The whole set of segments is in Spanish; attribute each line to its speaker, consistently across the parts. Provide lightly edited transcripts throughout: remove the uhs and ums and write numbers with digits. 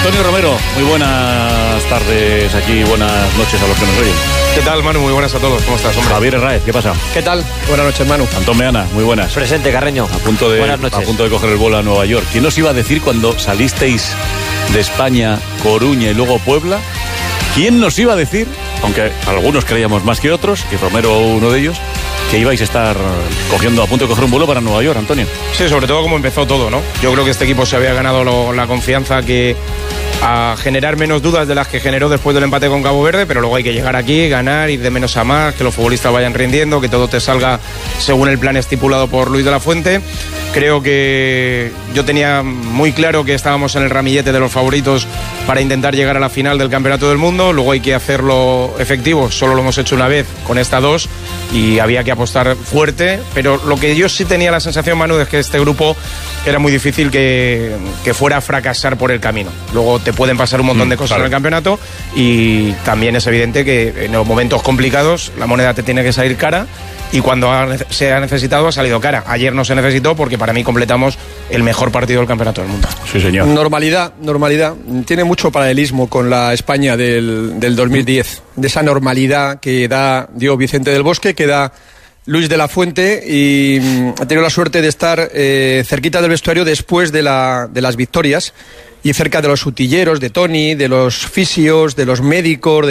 Speaker 1: Antonio Romero, muy buenas tardes aquí, buenas noches a los que nos oyen.
Speaker 2: ¿Qué tal, Manu? Muy buenas a todos. ¿Cómo estás, hombre?
Speaker 1: Javier Herráez, ¿qué pasa?
Speaker 3: ¿Qué tal? Buenas noches, Manu.
Speaker 1: Antón Meana, muy buenas.
Speaker 4: Presente, Carreño. Buenas noches.
Speaker 1: A punto de coger el vuelo a Nueva York. ¿Quién os iba a decir cuando salisteis de España, Coruña y luego Puebla? ¿Quién nos iba a decir, aunque algunos creíamos más que otros, y Romero uno de ellos, que ibais a estar a punto de coger un vuelo para Nueva York, Antonio?
Speaker 2: Sí, sobre todo como empezó todo, ¿no? Yo creo que este equipo se había ganado la confianza a generar menos dudas de las que generó después del empate con Cabo Verde, pero luego hay que llegar aquí, ganar, ir de menos a más, que los futbolistas vayan rindiendo, que todo te salga según el plan estipulado por Luis de la Fuente. Creo que yo tenía muy claro que estábamos en el ramillete de los favoritos para intentar llegar a la final del Campeonato del Mundo. Luego hay que hacerlo efectivo, solo lo hemos hecho una vez con esta 2 y había que apostar fuerte, pero lo que yo sí tenía la sensación, Manu, es que este grupo era muy difícil que fuera a fracasar por el camino. Luego te pueden pasar un montón de cosas en el campeonato y también es evidente que en los momentos complicados la moneda te tiene que salir cara y cuando se ha necesitado ha salido cara. Ayer no se necesitó porque para mí completamos el mejor partido del Campeonato del Mundo.
Speaker 1: Sí, señor.
Speaker 3: Normalidad. Tiene mucho paralelismo con la España del 2010. De esa normalidad que dio Vicente del Bosque, que da Luis de la Fuente, y ha tenido la suerte de estar cerquita del vestuario después de las victorias y cerca de los utilleros, de Toni, de los fisios, de los médicos,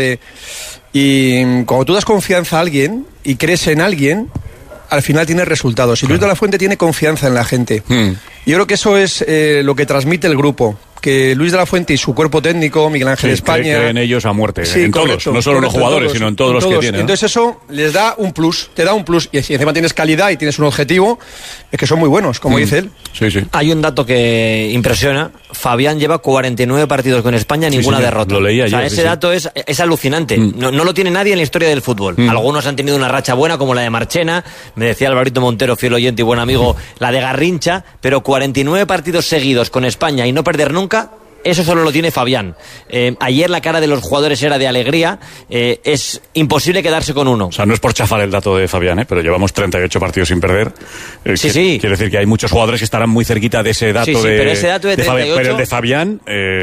Speaker 3: y cuando tú das confianza a alguien y crees en alguien, al final tienes resultados. Y Luis de la Fuente tiene confianza en la gente. Yo creo que eso es lo que transmite el grupo. Que Luis de la Fuente y su cuerpo técnico, Miguel Ángel España...
Speaker 1: creen ellos a muerte,
Speaker 3: sí,
Speaker 1: en
Speaker 3: correcto,
Speaker 1: todos, no solo en los jugadores, sino en todos los que tienen.
Speaker 3: Entonces eso les da un plus, te da un plus. Y si encima tienes calidad y tienes un objetivo, es que son muy buenos, como dice él.
Speaker 1: Sí, sí.
Speaker 4: Hay un dato que impresiona. Fabián lleva 49 partidos con España, ninguna derrota.
Speaker 1: Lo leí ayer,
Speaker 4: ese dato es alucinante. No lo tiene nadie en la historia del fútbol. Algunos han tenido una racha buena, como la de Marchena. Me decía Alvarito Montero, fiel oyente y buen amigo, la de Garrincha. Pero 49 partidos seguidos con España y no perder nunca... Eso solo lo tiene Fabián. Ayer la cara de los jugadores era de alegría. Es imposible quedarse con uno.
Speaker 1: O sea, no es por chafar el dato de Fabián, pero llevamos 38 partidos sin perder.
Speaker 4: Sí.
Speaker 1: Quiere decir que hay muchos jugadores que estarán muy cerquita de ese dato.
Speaker 4: Sí, pero ese dato de 38...
Speaker 1: Pero el de Fabián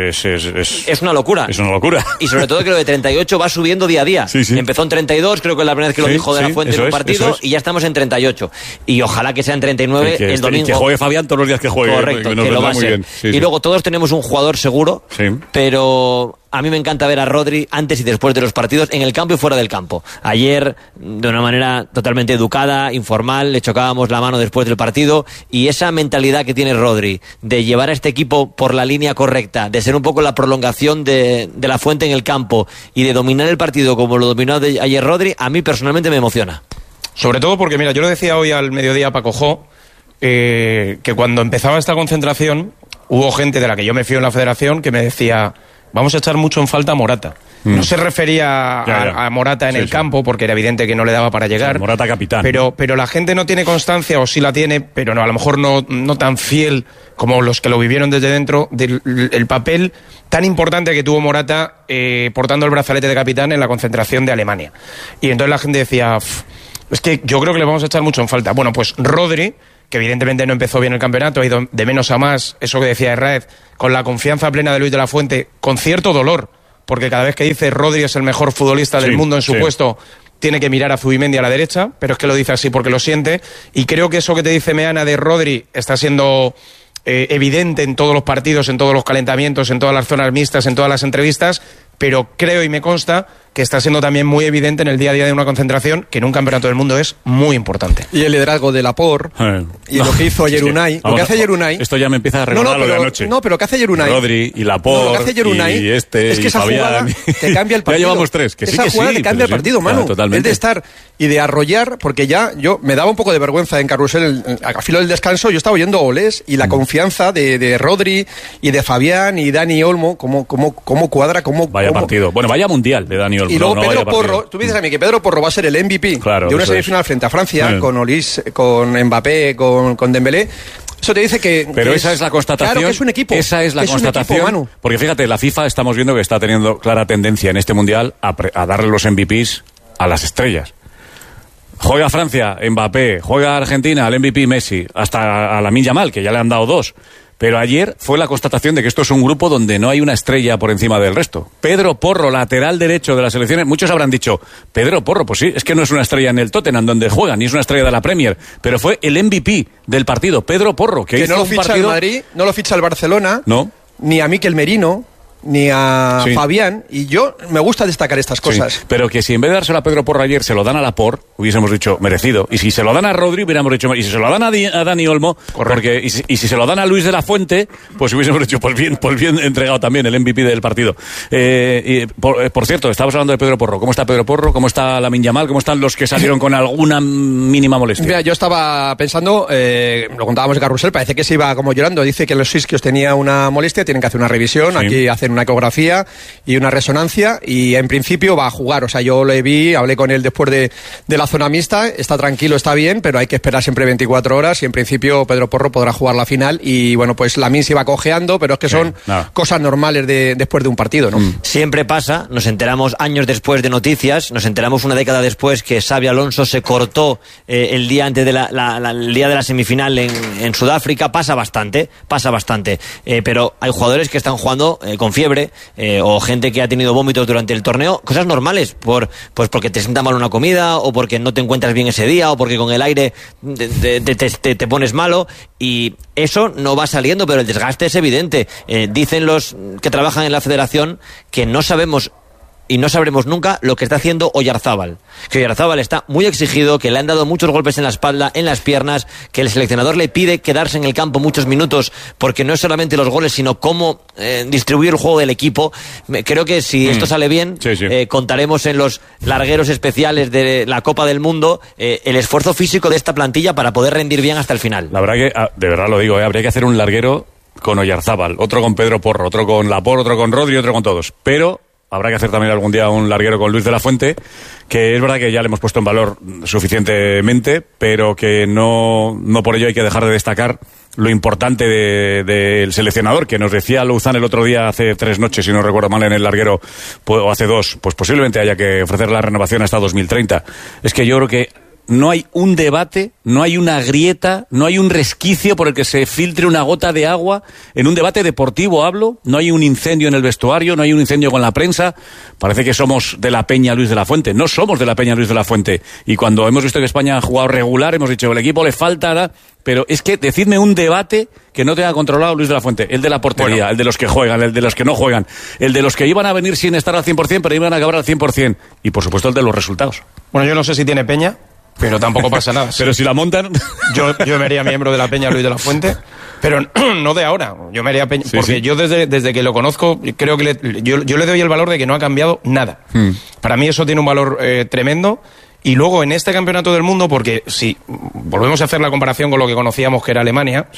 Speaker 1: es
Speaker 4: una locura.
Speaker 1: Es una locura.
Speaker 4: Y sobre todo que lo de 38 va subiendo día a día.
Speaker 1: Sí.
Speaker 4: Empezó en 32, creo que es la primera vez que lo dijo de la Fuente en un partido, y ya estamos en 38. Y ojalá que sea en 39 el domingo.
Speaker 1: Y que juegue Fabián todos los días que juegue.
Speaker 4: Correcto, que lo va a ser. Y luego todos tenemos un jugador seguro.
Speaker 1: Sí.
Speaker 4: Pero a mí me encanta ver a Rodri antes y después de los partidos, en el campo y fuera del campo. Ayer, de una manera totalmente educada, informal, le chocábamos la mano después del partido, y esa mentalidad que tiene Rodri de llevar a este equipo por la línea correcta, de ser un poco la prolongación de la Fuente en el campo y de dominar el partido como lo dominó ayer Rodri, a mí personalmente me emociona.
Speaker 2: Sobre todo porque, mira, yo lo decía hoy al mediodía a Paco Jo, que cuando empezaba esta concentración hubo gente de la que yo me fío en la federación que me decía, vamos a echar mucho en falta a Morata. No se refería a Morata en el campo, porque era evidente que no le daba para llegar.
Speaker 1: Morata capitán.
Speaker 2: Pero la gente no tiene constancia, o sí la tiene, pero no, a lo mejor no tan fiel como los que lo vivieron desde dentro, del papel tan importante que tuvo Morata portando el brazalete de capitán en la concentración de Alemania. Y entonces la gente decía, es que yo creo que le vamos a echar mucho en falta. Bueno, pues Rodri, que evidentemente no empezó bien el campeonato, ha ido de menos a más, eso que decía Herráez, con la confianza plena de Luis de la Fuente, con cierto dolor, porque cada vez que dice Rodri es el mejor futbolista del mundo en su puesto, tiene que mirar a Zubimendi a la derecha, pero es que lo dice así porque lo siente, y creo que eso que te dice Meana de Rodri está siendo evidente en todos los partidos, en todos los calentamientos, en todas las zonas mixtas, en todas las entrevistas, pero creo y me consta que está siendo también muy evidente en el día a día de una concentración, que en un campeonato del mundo es muy importante.
Speaker 3: Y el liderazgo de Laporte, y lo que hizo ayer Unai. Lo que hace ayer Unai...
Speaker 1: Esto ya me empieza a recordar lo de anoche.
Speaker 3: No, pero lo que hace ayer Unai...
Speaker 1: Rodri y Laporte,
Speaker 3: lo que hace ayer Unai,
Speaker 1: y
Speaker 3: es que esa jugada te cambia el partido.
Speaker 1: Ya llevamos 3, que sí,
Speaker 3: esa jugada te cambia el partido, Manu.
Speaker 1: Totalmente.
Speaker 3: Es de estar y de arrollar, porque ya yo me daba un poco de vergüenza en Carrusel, a filo del descanso, yo estaba oyendo goles, y la confianza de Rodri y de Fabián y Dani Olmo, cómo cuadra,
Speaker 1: Vaya partido. Bueno, vaya mundial de Dani Olmo.
Speaker 3: Y luego Pedro Porro, tú me dices a mí que Pedro Porro va a ser el MVP de una semifinal frente a Francia, con Olís, con Mbappé, con Dembélé. Eso te dice que...
Speaker 1: Pero esa es la constatación.
Speaker 3: Claro que es un equipo.
Speaker 1: Esa es la constatación.
Speaker 3: Un equipo, Manu.
Speaker 1: Porque fíjate, la FIFA estamos viendo que está teniendo clara tendencia en este mundial a darle los MVPs a las estrellas. Juega Francia, Mbappé. Juega Argentina, el MVP Messi. Hasta a Lamine Yamal, que ya le han dado 2. Pero ayer fue la constatación de que esto es un grupo donde no hay una estrella por encima del resto. Pedro Porro, lateral derecho de las selecciones, muchos habrán dicho, Pedro Porro, pues sí, es que no es una estrella en el Tottenham donde juega, ni es una estrella de la Premier, pero fue el MVP del partido, Pedro Porro, que hizo
Speaker 3: no lo
Speaker 1: un
Speaker 3: ficha
Speaker 1: partido...
Speaker 3: el Madrid, no lo ficha el Barcelona,
Speaker 1: No.
Speaker 3: ni a Mikel Merino, ni a Fabián, y yo me gusta destacar estas cosas.
Speaker 1: Sí, pero que si en vez de dárselo a Pedro Porro ayer se lo dan a Laporte, hubiésemos dicho merecido, y si se lo dan a Rodri hubiéramos dicho, y si se lo dan a Dani Olmo, porque y si se lo dan a Luis de la Fuente, pues hubiésemos dicho pues bien entregado también el MVP del partido. Por cierto, estábamos hablando de Pedro Porro. ¿Cómo está Pedro Porro? ¿Cómo está Lamine Yamal? ¿Cómo están los que salieron con alguna mínima molestia?
Speaker 3: Mira, yo estaba pensando, lo contábamos de Carrusel, parece que se iba como llorando, dice que los isquios tenía una molestia, tienen que hacer una revisión, aquí hacen una ecografía y una resonancia, y en principio va a jugar. O sea, yo le vi, hablé con él después de la zona mixta, está tranquilo, está bien, pero hay que esperar siempre 24 horas, y en principio Pedro Porro podrá jugar la final. Y bueno, pues Lamine se iba cojeando, pero es que son cosas normales después de un partido, ¿no?
Speaker 4: Siempre pasa, nos enteramos años después de noticias, nos enteramos una década después que Xabi Alonso se cortó el día antes de el día de la semifinal en Sudáfrica. Pasa bastante, pero hay jugadores que están jugando con fiebre, o gente que ha tenido vómitos durante el torneo, cosas normales, pues porque te sienta mal una comida, o porque no te encuentras bien ese día, o porque con el aire te pones malo, y eso no va saliendo, pero el desgaste es evidente. Dicen los que trabajan en la federación que no sabemos y no sabremos nunca lo que está haciendo Oyarzábal. Que Oyarzábal está muy exigido, que le han dado muchos golpes en la espalda, en las piernas, que el seleccionador le pide quedarse en el campo muchos minutos, porque no es solamente los goles, sino cómo distribuir el juego del equipo. Creo que si esto sale bien, contaremos en los largueros especiales de la Copa del Mundo el esfuerzo físico de esta plantilla para poder rendir bien hasta el final.
Speaker 1: La verdad que, de verdad lo digo, habría que hacer un larguero con Oyarzábal, otro con Pedro Porro, otro con Laporte, otro con Rodri, otro con todos. Pero habrá que hacer también algún día un larguero con Luis de la Fuente, que es verdad que ya le hemos puesto en valor suficientemente, pero que no por ello hay que dejar de destacar lo importante del seleccionador, que nos decía Louzán el otro día, hace 3 noches, si no recuerdo mal, en el larguero, o hace 2, pues posiblemente haya que ofrecer la renovación hasta 2030. Es que yo creo que no hay un debate, no hay una grieta, no hay un resquicio por el que se filtre una gota de agua en un debate deportivo, hablo. No hay un incendio en el vestuario, no hay un incendio con la prensa. Parece que somos de la Peña Luis de la Fuente. No somos de la Peña Luis de la Fuente. Y cuando hemos visto que España ha jugado regular, hemos dicho, el equipo le falta, pero es que decidme un debate que no tenga controlado Luis de la Fuente. El de la portería, el de los que juegan, el de los que no juegan, el de los que iban a venir sin estar al 100%, pero iban a acabar al 100%. Y por supuesto el de los resultados.
Speaker 2: Bueno, yo no sé si tiene Peña, pero tampoco pasa nada.
Speaker 1: Pero si la montan...
Speaker 2: Yo me haría miembro de la Peña Luis de la Fuente, pero no de ahora. Yo me haría Peña, porque yo desde que lo conozco, creo que yo le doy el valor de que no ha cambiado nada. Para mí eso tiene un valor tremendo. Y luego en este campeonato del mundo, porque si volvemos a hacer la comparación con lo que conocíamos que era Alemania,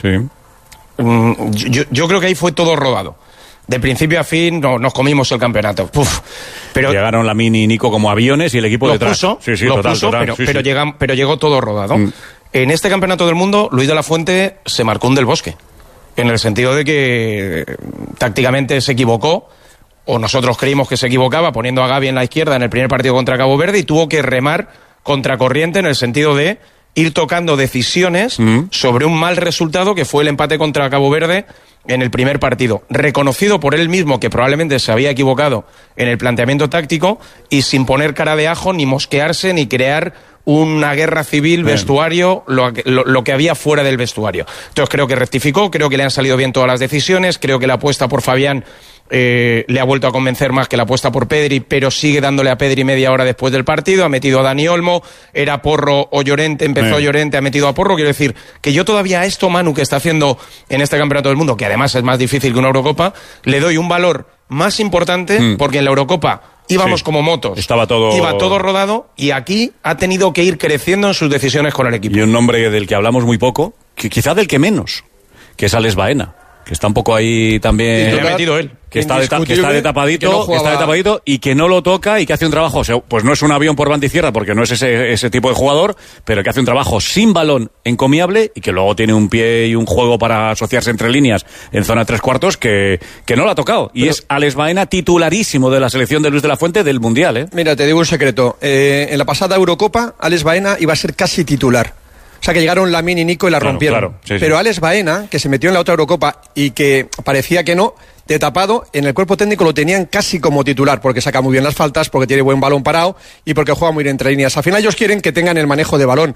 Speaker 2: yo creo que ahí fue todo rodado. De principio a fin nos comimos el campeonato. Pero
Speaker 1: llegaron Lamine y Nico como aviones y el equipo detrás.
Speaker 2: Pero llegó todo rodado. En este campeonato del mundo, Luis de la Fuente se marcó un Del Bosque. En el sentido de que tácticamente se equivocó, o nosotros creímos que se equivocaba poniendo a Gavi en la izquierda en el primer partido contra Cabo Verde, y tuvo que remar contracorriente en el sentido de ir tocando decisiones sobre un mal resultado que fue el empate contra Cabo Verde en el primer partido, reconocido por él mismo que probablemente se había equivocado en el planteamiento táctico, y sin poner cara de ajo, ni mosquearse, ni crear una guerra civil, vestuario, lo que había fuera del vestuario. Entonces creo que rectificó, creo que le han salido bien todas las decisiones, creo que la apuesta por Fabián le ha vuelto a convencer más que la apuesta por Pedri, pero sigue dándole a Pedri media hora después del partido. Ha metido a Dani Olmo, era Porro o Llorente, empezó Llorente, ha metido a Porro. Quiero decir que yo todavía a esto, Manu, que está haciendo en este campeonato del mundo, que además es más difícil que una Eurocopa, le doy un valor más importante, porque en la Eurocopa íbamos como motos, iba todo rodado, y aquí ha tenido que ir creciendo en sus decisiones con el equipo.
Speaker 1: Y un nombre del que hablamos muy poco, que quizá del que menos, que es Alex Baena, que está un poco ahí también.
Speaker 2: Le ha metido él.
Speaker 1: Que está de tapadito, y que no lo toca, y que hace un trabajo, pues no es un avión por banda izquierda, porque no es ese tipo de jugador, pero que hace un trabajo sin balón encomiable, y que luego tiene un pie y un juego para asociarse entre líneas en zona 3/4 que no lo ha tocado. Y es Alex Baena, titularísimo de la selección de Luis de la Fuente del Mundial.
Speaker 3: Mira, te digo un secreto. En la pasada Eurocopa, Alex Baena iba a ser casi titular. O sea, que llegaron Lamine y Nico y la rompieron.
Speaker 1: Claro, sí.
Speaker 3: Pero Alex Baena, que se metió en la otra Eurocopa y que parecía que no, de tapado, en el cuerpo técnico lo tenían casi como titular, porque saca muy bien las faltas, porque tiene buen balón parado y porque juega muy bien entre líneas. Al final ellos quieren que tengan el manejo de balón.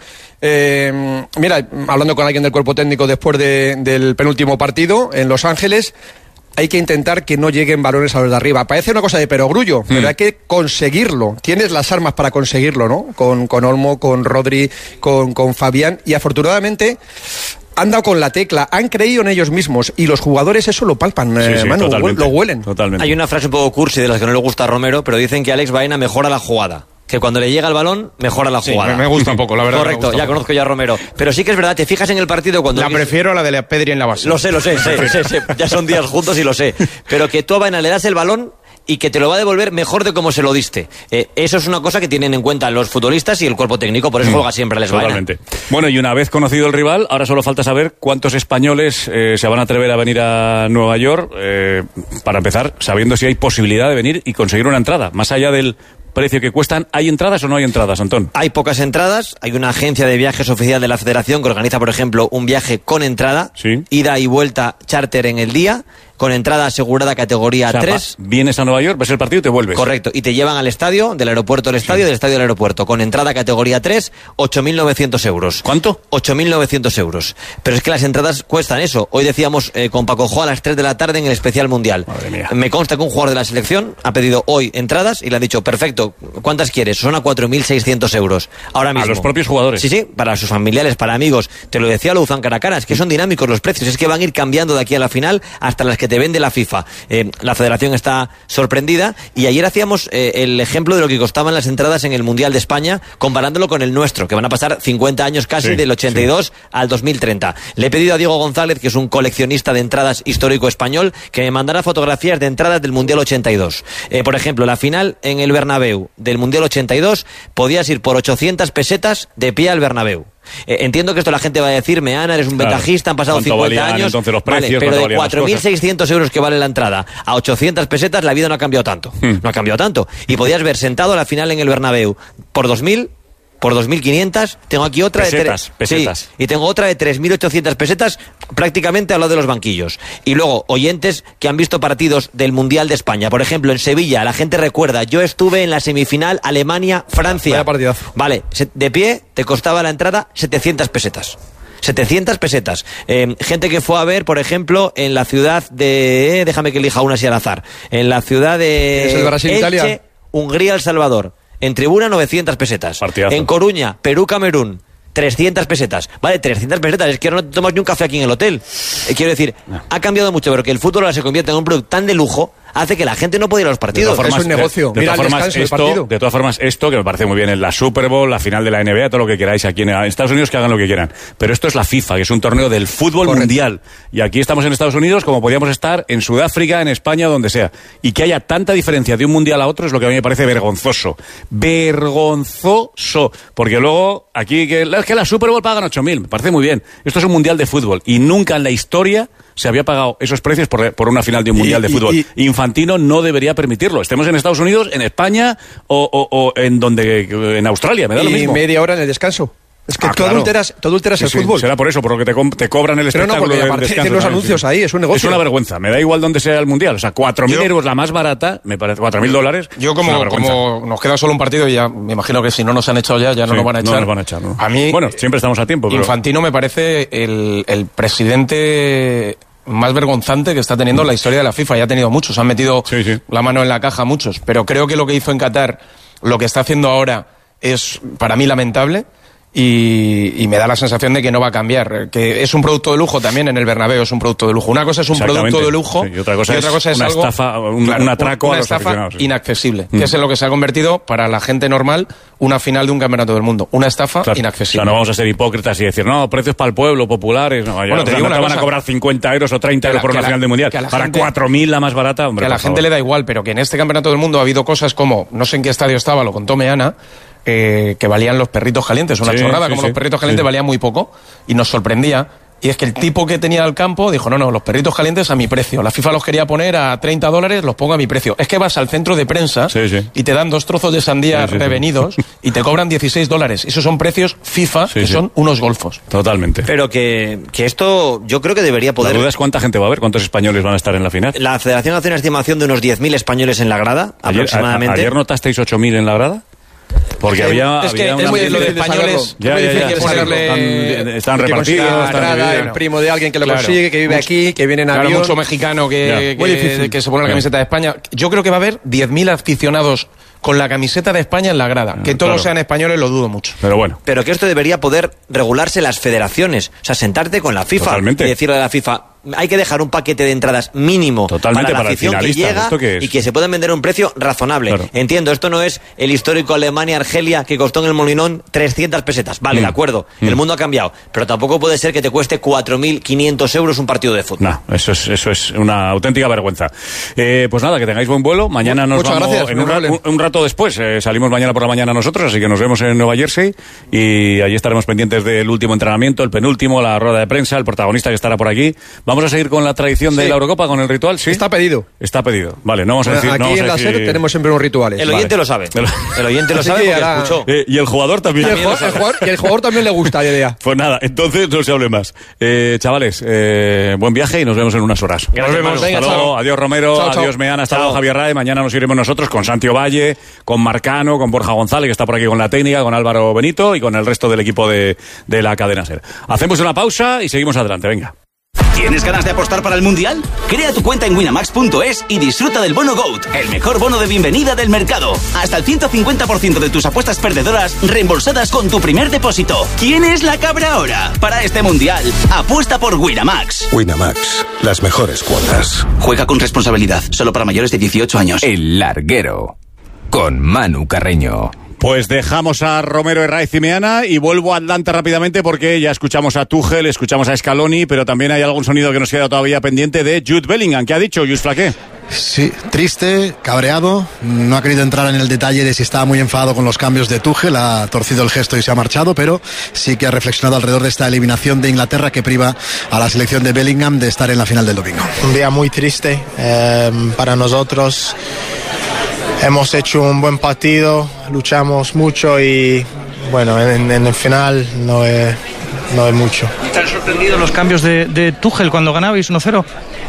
Speaker 3: Mira, hablando con alguien del cuerpo técnico después del penúltimo partido en Los Ángeles, hay que intentar que no lleguen balones a los de arriba. Parece una cosa de perogrullo, pero hay que conseguirlo. Tienes las armas para conseguirlo, ¿no? Con Olmo, con Rodri, con Fabián, y afortunadamente han dado con la tecla, han creído en ellos mismos y los jugadores eso lo palpan, Manu, lo huelen.
Speaker 1: Totalmente.
Speaker 4: Hay una frase un poco cursi de las que no le gusta a Romero, pero dicen que Alex Baena mejora la jugada. Que cuando le llega el balón, mejora la jugada.
Speaker 2: Me gusta un poco, la verdad.
Speaker 4: Correcto, ya conozco ya a Romero. Pero sí que es verdad, te fijas en el partido cuando...
Speaker 2: Prefiero a la de la Pedri en la base.
Speaker 4: Lo sé. Ya son días juntos y lo sé. Pero que tú a Baena le das el balón y que te lo va a devolver mejor de como se lo diste. Eso es una cosa que tienen en cuenta los futbolistas y el cuerpo técnico, por eso juega siempre Alex Baena.
Speaker 1: Totalmente. Bueno, y una vez conocido el rival, ahora solo falta saber cuántos españoles se van a atrever a venir a Nueva York, para empezar, sabiendo si hay posibilidad de venir y conseguir una entrada, más allá del precio que cuestan. ¿Hay entradas o no hay entradas, Antón?
Speaker 4: Hay pocas entradas. Hay una agencia de viajes oficial de la Federación que organiza, por ejemplo, un viaje con entrada, ida y vuelta charter en el día, con entrada asegurada categoría 3.
Speaker 1: Vienes a Nueva York, ves el partido y te vuelves.
Speaker 4: Correcto, y te llevan al estadio, del aeropuerto al estadio, del estadio al aeropuerto, con entrada categoría 3, 8.900 euros.
Speaker 1: ¿Cuánto?
Speaker 4: 8.900 euros. Pero es que las entradas cuestan eso. Hoy decíamos con Paco Jo a las 3 de la tarde en el especial mundial.
Speaker 1: Madre mía.
Speaker 4: Me consta que un jugador de la selección ha pedido hoy entradas y le han dicho, perfecto, ¿cuántas quieres? Son a 4.600 euros. Ahora mismo.
Speaker 1: A los propios jugadores.
Speaker 4: Sí, para sus familiares, para amigos. Te lo decía Luzán Caracara, es que son dinámicos los precios, es que van a ir cambiando de aquí a la final hasta las que te vende la FIFA. La Federación está sorprendida y ayer hacíamos el ejemplo de lo que costaban las entradas en el Mundial de España comparándolo con el nuestro, que van a pasar 50 años casi, del 82 al 2030. Le he pedido a Diego González, que es un coleccionista de entradas histórico español, que me mandara fotografías de entradas del Mundial 82. Por ejemplo, la final en el Bernabéu del Mundial 82 podías ir por 800 pesetas de pie al Bernabéu. Entiendo que esto la gente va a decir, Meana, eres un ventajista, han pasado 50 años,
Speaker 1: entonces los precios,
Speaker 4: pero de 4.600 euros que vale la entrada a 800 pesetas la vida no ha cambiado tanto. No ha cambiado tanto. Y podías ver sentado a la final en el Bernabéu por 2.000, por 2.500, tengo aquí otra
Speaker 1: pesetas.
Speaker 4: Sí, y tengo otra de 3.800 pesetas prácticamente al lado de los banquillos. Y luego, oyentes que han visto partidos del Mundial de España. Por ejemplo, en Sevilla, la gente recuerda, yo estuve en la semifinal Alemania-Francia.
Speaker 3: Vaya partidazo.
Speaker 4: Vale, de pie te costaba la entrada 700 pesetas. 700 pesetas. Gente que fue a ver, por ejemplo, en la ciudad de... déjame que elija una así al azar. En la ciudad de...
Speaker 3: ¿Es el Brasil-Italia?
Speaker 4: Elche, Hungría-El Salvador. En tribuna 900 pesetas.
Speaker 1: Partidazo.
Speaker 4: En Coruña, Perú-Camerún, 300 pesetas. Vale, 300 pesetas. Es que ahora no te tomas ni un café aquí en el hotel. Quiero decir, ha cambiado mucho, pero que el fútbol ahora se convierte en un producto tan de lujo hace que la gente no pueda ir a los partidos.
Speaker 3: Es un negocio. Mira el descanso del partido.
Speaker 1: De todas formas, esto, que me parece muy bien, en la Super Bowl, la final de la NBA, todo lo que queráis aquí en Estados Unidos, que hagan lo que quieran. Pero esto es la FIFA, que es un torneo del fútbol mundial. Y aquí estamos en Estados Unidos como podíamos estar en Sudáfrica, en España, donde sea. Y que haya tanta diferencia de un mundial a otro es lo que a mí me parece vergonzoso. Vergonzoso. Porque luego, aquí, es que la Super Bowl pagan 8.000. Me parece muy bien. Esto es un mundial de fútbol. Y nunca en la historia se había pagado esos precios por una final de un mundial de fútbol. Infantino no debería permitirlo. Estemos en Estados Unidos, en España o en Australia, me da lo mismo.
Speaker 3: Y media hora en el descanso. Es que tú
Speaker 1: claro.
Speaker 3: adulteras el fútbol.
Speaker 1: Será por eso, por lo que te cobran el espectáculo.
Speaker 3: Pero no, porque aparte de los anuncios ahí, es un negocio.
Speaker 1: Es una vergüenza. Me da igual donde sea el mundial. O sea, 4.000 euros la más barata, me parece, $4.000.
Speaker 2: Yo como nos queda solo un partido y ya me imagino que si no nos han echado ya no nos van a echar.
Speaker 1: No nos van a echar, ¿no?
Speaker 2: A mí,
Speaker 1: bueno, siempre estamos a tiempo. Pero...
Speaker 2: Infantino me parece el presidente más vergonzante que está teniendo la historia de la FIFA. Ya ha tenido muchos, han metido la mano en la caja muchos, pero creo que lo que hizo en Qatar, lo que está haciendo ahora, es para mí lamentable. Y me da la sensación de que no va a cambiar, que es un producto de lujo también en el Bernabéu, es un producto de lujo. Una cosa es un producto de lujo
Speaker 1: y otra cosa es
Speaker 2: una
Speaker 1: algo, estafa, un atraco
Speaker 2: una
Speaker 1: a los
Speaker 2: estafa
Speaker 1: aficionados.
Speaker 2: Inaccesible, que es en lo que se ha convertido para la gente normal una final de un campeonato del mundo, una estafa inaccesible.
Speaker 1: O sea, no vamos a ser hipócritas y decir, no, precios para el pueblo, populares, no,
Speaker 2: bueno, te digo
Speaker 1: no te van a cobrar 50 euros o 30 euros por una final de mundial, para 4.000 la más barata, hombre.
Speaker 2: Que a la gente le da igual, pero que en este campeonato del mundo ha habido cosas como, no sé en qué estadio estaba, lo contó Meana, que valían los perritos calientes, una chorrada, como los perritos calientes valían muy poco, y nos sorprendía y es que el tipo que tenía el campo dijo, no, los perritos calientes a mi precio. La FIFA los quería poner a $30, los pongo a mi precio. Es que vas al centro de prensa y te dan 2 trozos de sandía revenidos y te cobran $16. Esos son precios FIFA, que son unos golfos.
Speaker 1: Totalmente.
Speaker 4: Pero que esto yo creo que debería poder...
Speaker 1: ¿La duda es cuánta gente va a haber? ¿Cuántos españoles van a estar en la final?
Speaker 4: La Federación hace una estimación de unos 10.000 español en la grada, aproximadamente.
Speaker 1: ¿Ayer notasteis 8.000 en la grada? Porque había
Speaker 3: es muy difícil de españoles.
Speaker 1: Están repartidos.
Speaker 3: El primo de alguien que lo consigue, que vive aquí, que viene en avión.
Speaker 2: Mucho mexicano que se pone la camiseta de España. Yo creo que va a haber 10.000 aficionados con la camiseta de España en la grada. Que todos sean españoles lo dudo mucho.
Speaker 1: Pero bueno.
Speaker 4: Pero que esto debería poder regularse las federaciones. O sea, sentarte con la FIFA y decirle a la FIFA, hay que dejar un paquete de entradas mínimo para la afición que llega y que se puedan vender a un precio razonable. Claro. Entiendo, esto no es el histórico Alemania-Argelia que costó en el Molinón 300 pesetas. Vale, de acuerdo, el mundo ha cambiado. Pero tampoco puede ser que te cueste 4.500 euros un partido de fútbol.
Speaker 1: No, eso es una auténtica vergüenza. Pues nada, que tengáis buen vuelo. Mañana nos vamos un rato después. Salimos mañana por la mañana nosotros, así que nos vemos en Nueva Jersey y allí estaremos pendientes del último entrenamiento, el penúltimo, la rueda de prensa, el protagonista que estará por aquí. Vamos a seguir con la tradición de la Eurocopa, con el ritual, ¿sí?
Speaker 3: Está pedido.
Speaker 1: Vale, no vamos a decir...
Speaker 3: Aquí en la SER tenemos siempre unos rituales.
Speaker 4: El oyente lo sabe. El oyente lo sabe porque escuchó.
Speaker 1: Y el jugador también.
Speaker 3: Y el jugador también le gusta la idea.
Speaker 1: Pues nada, entonces no se hable más. Chavales, buen viaje y nos vemos en unas horas.
Speaker 4: Nos vemos.
Speaker 1: Hasta luego. Adiós Romero,
Speaker 3: chao.
Speaker 1: adiós Meana, hasta luego Javier Rae. Mañana nos iremos nosotros con Santiago Valle, con Marcano, con Borja González, que está por aquí con la técnica, con Álvaro Benito y con el resto del equipo de la cadena SER. Hacemos una pausa y seguimos adelante, venga.
Speaker 5: ¿Tienes ganas de apostar para el Mundial? Crea tu cuenta en winamax.es y disfruta del bono GOAT, el mejor bono de bienvenida del mercado. Hasta el 150% de tus apuestas perdedoras reembolsadas con tu primer depósito. ¿Quién es la cabra ahora? Para este Mundial, apuesta por Winamax.
Speaker 6: Winamax, las mejores cuotas.
Speaker 5: Juega con responsabilidad, solo para mayores de 18 años.
Speaker 7: El Larguero, con Manu Carreño.
Speaker 1: Pues dejamos a Romero, Herraiz y Meana y vuelvo a Atlanta rápidamente porque ya escuchamos a Tuchel, escuchamos a Scaloni, pero también hay algún sonido que nos queda todavía pendiente de Jude Bellingham. ¿Qué ha dicho Just Flaqué?
Speaker 8: Sí, triste, cabreado, no ha querido entrar en el detalle de si estaba muy enfadado con los cambios de Tuchel, ha torcido el gesto y se ha marchado, pero sí que ha reflexionado alrededor de esta eliminación de Inglaterra que priva a la selección de Bellingham de estar en la final del domingo.
Speaker 9: Un día muy triste para nosotros. Hemos hecho un buen partido, luchamos mucho y bueno, en el final no es mucho.
Speaker 10: ¿Te han sorprendido los cambios de Tuchel cuando ganabais 1-0?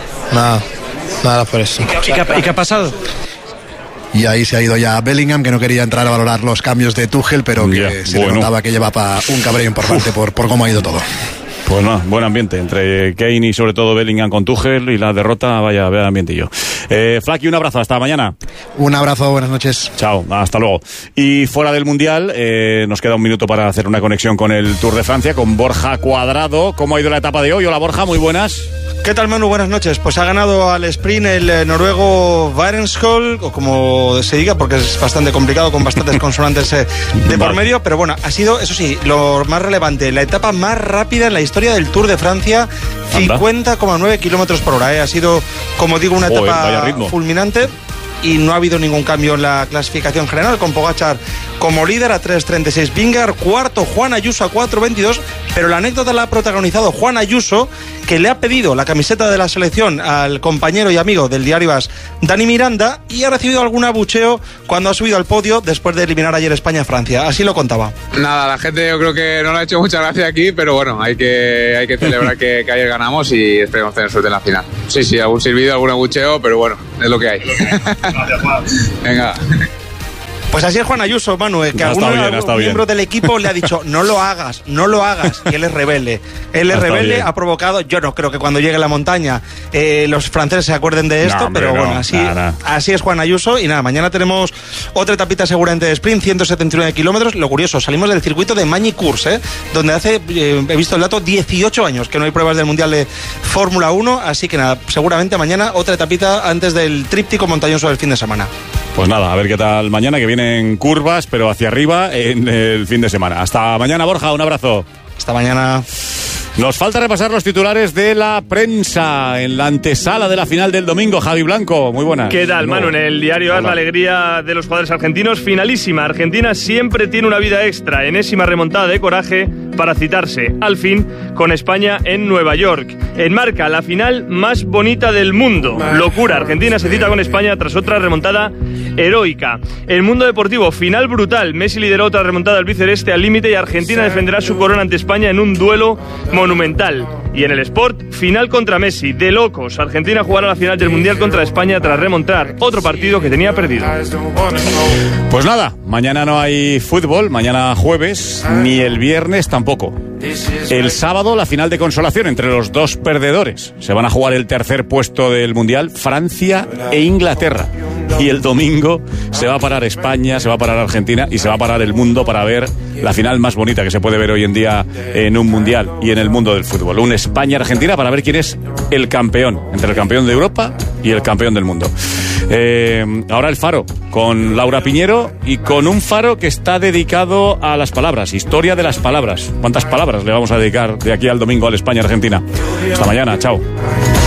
Speaker 9: Nada por eso.
Speaker 10: ¿Y qué ha pasado?
Speaker 8: Y ahí se ha ido ya Bellingham, que no quería entrar a valorar los cambios de Tuchel, pero que se le notaba que llevaba un cabreo importante por cómo ha ido todo.
Speaker 1: Pues no, buen ambiente entre Kane y sobre todo Bellingham con Tuchel y la derrota, vaya ambientillo. Flaky, un abrazo, hasta mañana.
Speaker 8: Un abrazo, buenas noches.
Speaker 1: Chao, hasta luego. Y fuera del Mundial, nos queda un minuto para hacer una conexión con el Tour de Francia, con Borja Cuadrado. ¿Cómo ha ido la etapa de hoy? Hola Borja, muy buenas.
Speaker 11: ¿Qué tal, Manu? Buenas noches. Pues ha ganado al sprint el noruego Varenskol, o como se diga, porque es bastante complicado, con bastantes consonantes de por medio, pero bueno, ha sido, eso sí, lo más relevante, la etapa más rápida en la historia del Tour de Francia, 50,9 kilómetros por hora. Ha sido, como digo, una etapa fulminante. Y no ha habido ningún cambio en la clasificación general, con Pogačar como líder a 3.36 Vingegaard, cuarto Juan Ayuso a 4.22, pero la anécdota la ha protagonizado Juan Ayuso, que le ha pedido la camiseta de la selección al compañero y amigo del diario AS, Dani Miranda, y ha recibido algún abucheo cuando ha subido al podio después de eliminar ayer España-Francia. Así lo contaba.
Speaker 12: Nada, la gente yo creo que no le ha hecho mucha gracia aquí, pero bueno, hay que celebrar que ayer ganamos y esperemos tener suerte en la final. Sí, algún silbido, algún abucheo, pero bueno, es lo que hay. Venga.
Speaker 11: Pues así es Juan Ayuso, Manu, que algún miembro del equipo le ha dicho no lo hagas, y él es rebelde. Ha provocado, yo no creo que cuando llegue a la montaña los franceses se acuerden de esto, pero bueno, así es Juan Ayuso. Y nada, mañana tenemos otra etapita seguramente de sprint, 179 kilómetros. Lo curioso, salimos del circuito de Magny-Cours, donde hace, he visto el dato, 18 años que no hay pruebas del Mundial de Fórmula 1, así que nada, seguramente mañana otra etapita antes del tríptico montañoso del fin de semana.
Speaker 1: Pues nada, a ver qué tal mañana, que vienen curvas, pero hacia arriba en el fin de semana. Hasta mañana, Borja, un abrazo.
Speaker 11: Hasta mañana.
Speaker 1: Nos falta repasar los titulares de la prensa en la antesala de la final del domingo. Javi Blanco, muy buenas.
Speaker 13: ¿Qué tal, Manu? En el diario AS, la alegría de los jugadores argentinos, finalísima. Argentina siempre tiene una vida extra. Enésima remontada de coraje para citarse, al fin, con España en Nueva York. Enmarca la final más bonita del mundo. Locura, Argentina se cita con España tras otra remontada heroica. El mundo deportivo, final brutal. Messi lideró otra remontada al Biceleste al límite y Argentina defenderá su corona ante España en un duelo monumental. Y en el Sport, final contra Messi, de locos. Argentina jugará la final del Mundial contra España tras remontar otro partido que tenía perdido.
Speaker 1: Pues nada, mañana no hay fútbol, mañana jueves, ni el viernes tampoco. El sábado la final de consolación entre los dos perdedores. Se van a jugar el tercer puesto del Mundial, Francia e Inglaterra. Y el domingo se va a parar España, se va a parar Argentina y se va a parar el mundo para ver la final más bonita que se puede ver hoy en día en un Mundial y en el mundo del fútbol. Un España-Argentina para ver quién es el campeón, entre el campeón de Europa y el campeón del mundo. Ahora el Faro, con Laura Piñero y con un Faro que está dedicado a las palabras, historia de las palabras. ¿Cuántas palabras le vamos a dedicar de aquí al domingo al España-Argentina? Hasta mañana, chao.